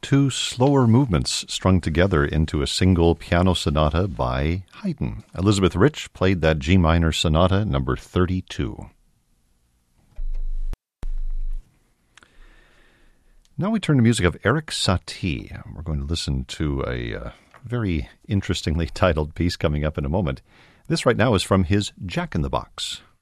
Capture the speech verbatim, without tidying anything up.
two slower movements strung together into a single piano sonata by Haydn. Elizabeth Rich played that G minor sonata number thirty-two. Now we turn to music of Erik Satie. We're going to listen to a uh, very interestingly titled piece coming up in a moment. This right now is from his Jack in the Box.